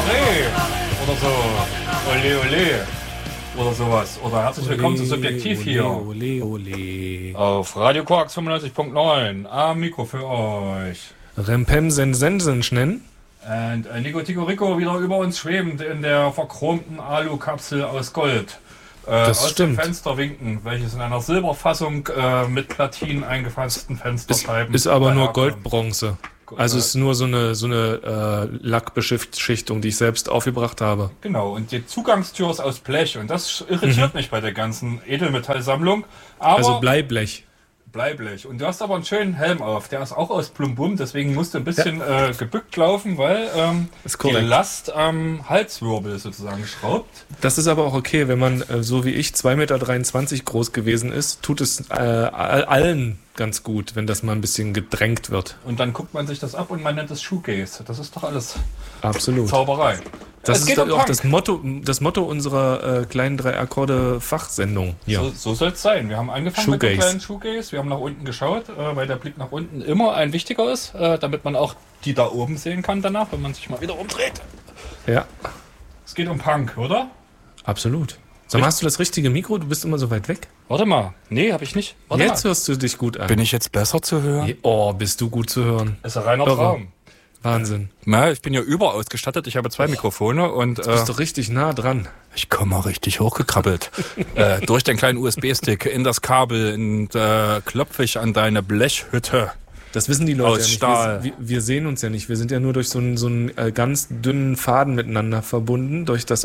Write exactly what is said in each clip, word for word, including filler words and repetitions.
Maré oder so. Ole, ole. Oder sowas. Oder herzlich willkommen zu Subjektiv ole, hier. Ole, ole. Auf Radio Koax fünfundneunzig Punkt neun. Am Mikro für euch. Rempem sen sensen schnennen. Und äh, Nico Tico Rico wieder über uns schwebend in der verchromten Alukapsel aus Gold. Äh, Das aus stimmt. dem Fenster winken, welches in einer Silberfassung äh, mit Platinen eingefassten Ist, Fensterscheiben ist aber nur daherkommt. Goldbronze. Also es ist nur so eine so eine äh, Lackbeschichtung, die ich selbst aufgebracht habe. Genau, und die Zugangstür ist aus Blech und das irritiert mich bei der ganzen Edelmetallsammlung. Aber Also Bleiblech. Bleiblech. Und du hast aber einen schönen Helm auf, der ist auch aus Plumbum, deswegen musst du ein bisschen äh, gebückt laufen, weil ähm, Ist die korrekt. Last am Halswirbel sozusagen schraubt. Das ist aber auch okay, wenn man äh, so wie ich zwei Meter dreiundzwanzig groß gewesen ist, tut es äh, all- allen ganz gut, wenn das mal ein bisschen gedrängt wird. Und dann guckt man sich das ab und man nennt es Shoegaze. Das ist doch alles Absolut. Zauberei. Das Es ist geht doch um auch Punk. das Motto, das Motto unserer äh, kleinen drei Akkorde Fachsendung. Ja. So, so soll es sein. Wir haben angefangen mit dem Shoegaze. kleinen Shoegaze. Wir haben nach unten geschaut, äh, weil der Blick nach unten immer ein wichtiger ist, äh, damit man auch die da oben sehen kann danach, wenn man sich mal wieder umdreht. Ja, Es geht um Punk, oder? absolut. Sag mal, hast du das richtige Mikro? Du bist immer so weit weg. Warte mal. Nee, habe ich nicht. Warte Jetzt mal. hörst du dich gut an. Bin ich jetzt besser zu hören? Oh, bist du gut zu hören. Ist ein reiner Irre. Traum. Wahnsinn. Na, ich bin ja überausgestattet. Ich habe zwei Mikrofone und äh, Bist doch richtig nah dran. ich komme mal richtig hochgekrabbelt. äh, durch den kleinen U S B-Stick in das Kabel und äh, klopfe ich an deine Blechhütte. Das wissen die Leute Aus ja nicht. Stahl. Wir, wir, wir sehen uns ja nicht. Wir sind ja nur durch so einen, so einen äh, ganz dünnen Faden miteinander verbunden, durch das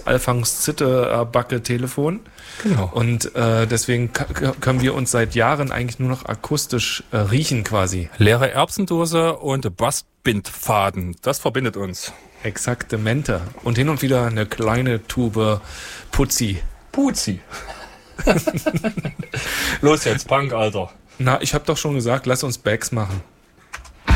Alphans-Zitte-Backe-Telefon. Genau. Und äh, deswegen k- k- können wir uns seit Jahren eigentlich nur noch akustisch äh, riechen quasi. Leere Erbsendose und Bastbindfaden. Das verbindet uns. Exaktemente. Und hin und wieder eine kleine Tube Putzi. Puzi. Los jetzt, Punk, Alter. Na, ich habe doch schon gesagt, lass uns Bags machen.